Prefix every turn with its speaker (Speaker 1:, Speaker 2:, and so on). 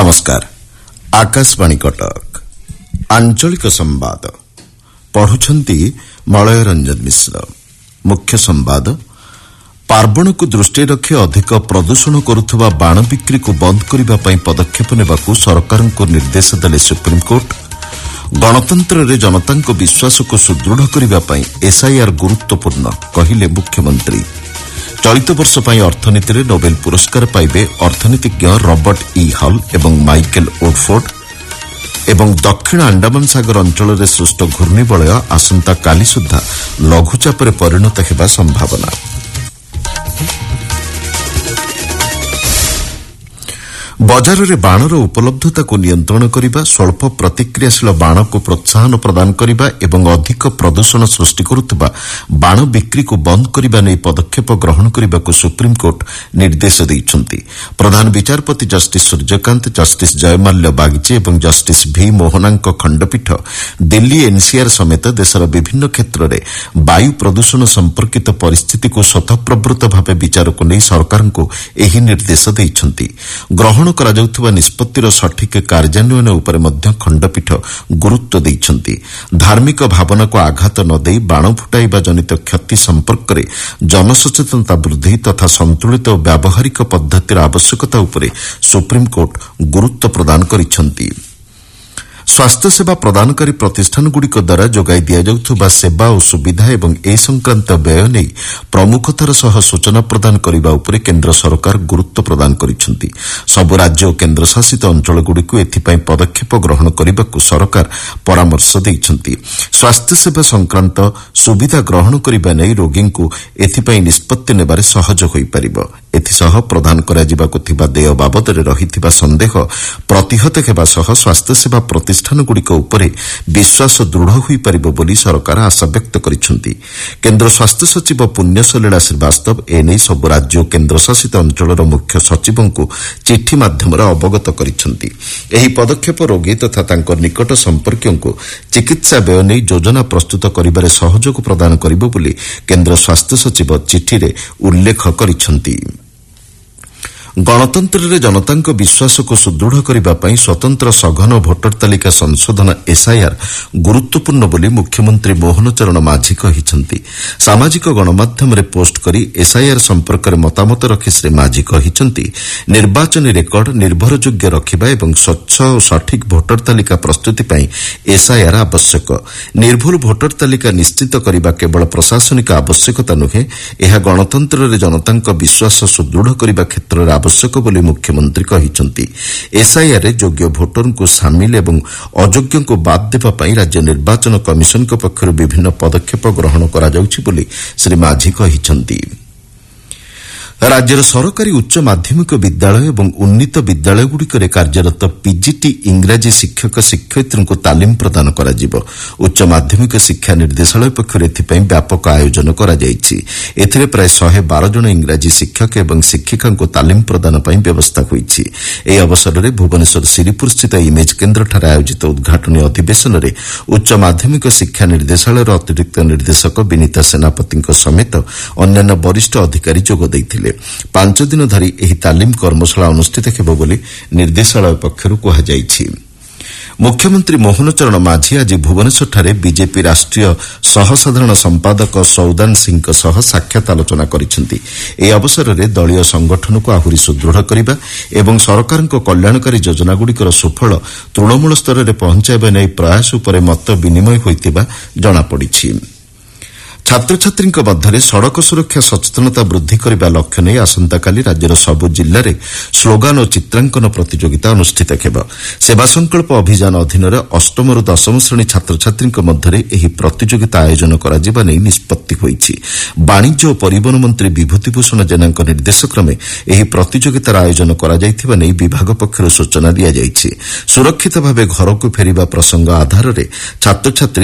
Speaker 1: नमस्कार। आकाशवाणी कटक आंचलिक संवाद पढ़ुछंती मलय रंजन मिश्र। मुख्य संवाद पार्वण को दृष्टि रखी अधिक प्रदूषण करुवा बाण बिक्री को बंद करने पदक्षेप नेबाकू सरकार को निर्देश देले सुप्रीमकोर्ट। गणतंत्र रे जनता विश्वास को सुदृढ़ करने एसआईआर गुरुत्वपूर्ण कहिले मुख्यमंत्री। चलित वर्ष पर अर्थनीति रे नोबेल पुरस्कार पाइबे अर्थनीतिज्ञ रॉबर्ट ई हल एवं माइकेल ओडफोर्ड। एवं दक्षिण अंडमान सागर अंचल में सृष्ट घूर्णिबलय आसंता काली सुधा लघुचाप परिणत होगा संभावना। बजार में बाणर उपलब्धता को नियंत्रण करने, स्वल्प प्रतिक्रियाशील बाण को प्रोत्साहन प्रदान करने एवं अधिक प्रदूषण सृष्टि करुवा बाण बिक्री को बंद करने नहीं पदक्षेप ग्रहण करने को सुप्रीमकोर्ट निर्देश देइछन्ति। प्रधान विचारपति जस्टिस सूर्यकांत, जस्टिस जयमाल्य बागची एवं जस्टिस भी मोहनांक खंडपीठ दिल्ली एनसीआर समेत देशर विभिन्न क्षेत्र में वायु प्रदूषण संपर्कित परिस्थिति को स्वतःप्रवृत्त भाव विचार को नहीं सरकार को यही निर्देश देइछन्ति। ग्रहण कराଯାउथुवा निष्पत्तिर सठिक कार्यान्वयन उपरे मध्य खंडपीठ गुरुत्व देइछन्ति। धार्मिक भावना को आघात न देई बाण फुटाइबा जनित क्षति संपर्क में जनसचेतनता वृद्धि तथा संतुलित और व्यावहारिक पद्धतिर आवश्यकता उपरे सुप्रीमकोर्ट गुरुत्व प्रदान करिछन्ति। स्वास्थ्य सेवा प्रदानकारी प्रतिष्ठानगुड़िक द्वारा जोगाई दियाजाउथुवा सेवा और सुविधा एवं ए संक्रांत व्यय नहीं प्रमुखतार सह सूचना प्रदान करने उपरे केन्द्र सरकार गुरुत्व प्रदान करिछन्ति। सबु राज्य और केन्द्रशासित अंचलगुड़िक एथिपाई पदक्षेप ग्रहण करने को सरकार परामर्श देइछन्ति। स्वास्थ्य सेवा संक्रांत सुविधा ग्रहण करने नहीं रोगी को एथिपाई निष्पत्ति नेबारे सहज होई परिबो। एथिसह प्रदान कराजिबाकु थिबा देय बाबदरे रहिथिबा संदेह प्रतिहत हेबा सह स्वास्थ्य सेवा प्रतिष्ठानगुड़िक उपरे विश्वास दृढ़ होई परिबो बोली सरकार आशा व्यक्त करिछन्ति। केन्द्र स्वास्थ्य सचिव पुण्यसलीला श्रीवास्तव एने सब राज्य और केन्द्रशासित अंचलर मुख्य सचिवंकु चिठी माध्यमरे अवगत करिछन्ति। एही पदक्षेप रोगी तथा तांकर निकट संपर्कियोंकु चिकित्सा व्यय नै योजना प्रस्तुत करिबारे सहयोग प्रदान करिबो बोली केन्द्र स्वास्थ्य सचिव चिठीरे उल्लेख करिछन्ति। गणतंत्र रे जनता विश्वास को सुदृढ़ करने स्वतंत्र सघन भोटर तालिका संशोधन एसआईआर गुरुत्वपूर्ण बोली मुख्यमंत्री मोहन चरण माझी कहिछन्ति। सामाजिक गणमाध्यम रे पोस्ट करी एसआईआर संपर्क में मतामत रखी श्री माझी कहिछन्ति निर्वाचन रेकर्ड निर्भरयोग्य रखिबा एवं स्वच्छ और सठिक भोटर तालिका प्रस्तुति पई एसआईआर आवश्यक। निर्भुल भोटर तालिका निश्चित करने केवल प्रशासनिक आवश्यकता नुहे, यह गणतंत्र रे जनता विश्वास सुदृढ़ करने क्षेत्र में आवश्यक बोली मुख्यमंत्री कहिछन्ति। एसआईआर रे योग्य भोटर को सामिल एवं अयोग्य को बाद देबा पई राज्य निर्वाचन कमिशन पक्षरु विभिन्न पदक्षेप ग्रहण करा जाउछि बोली श्री माझी कहिछन्ति। राज्यर सरकारी उच्च माध्यमिक विद्यालय एवं उन्नीत विद्यालयगुड़िक कार्यरत पीजीटी इंग्राजी शिक्षक शिक्षयित्री को तालीम प्रदान कराजिबो। उच्च माध्यमिक शिक्षा निर्देशालय पक्षरु एथिपई व्यापक आयोजन करा जायछि। एथिरे प्राय 112 जन इंग्राजी शिक्षक एवं शिक्षिका को तालीम प्रदान पई व्यवस्था होईछि। एही अवसर में भुवनेश्वर श्रीपुर स्थित इमेज केन्द्र ठारे आयोजित उद्घाटनी अधिवेशन में उच्च माध्यमिक शिक्षा निर्देशालयर अतिरिक्त निर्देशक विनीता सेनापति समेत अन्यान्य वरिष्ठ अधिकारी जोग दैथिले। 5 दिन धरी एही तालीम कर्मशाला अनुष्ठित हेबो बोली निर्देशालय पक्षरु कहा जायछि। मुख्यमंत्री मोहन चरण माझी आज भुवनेश्वरଠାରେ बीजेपी राष्ट्रीय सहसाधारण संपादक सौदान सिंह सह साक्षात आलोचना करिसेंति। ए अवसर में दलीय संगठन को आहुरी सुदृढ़ करने एवं सरकार कल्याणकारी योजनागुड़िकर सुफल तृणमूल स्तर में पहुंचाइबा नै प्रयास उपर मत विनिमय होइतिबा जଣାपड़िछि। छात्र छात्री मध्य सड़क सुरक्षा सचेतनता वृद्धि करने लक्ष्य नहीं आसंताकाली राज्यर सबु जिले में स्लोगान और चित्रांकन प्रतियोगिता अनुष्ठित हेब। सेवा संकल्प अभियान अधीन 8म ରୁ 10ମ श्रेणी छात्र छात्री मध्य यह प्रतियोगिता आयोजन करा निष्पत्ति होईछि। वाणिज्य और परिवहन मंत्री विभूतिभूषण जेना निर्देशक्रमे यह प्रतियोगितार आयोजन करा जायथिबा नै विभाग पक्षरु सूचना दिया जायछि। सुरक्षित भाव घर को फेरिबा प्रसंग आधार में छात्र छात्री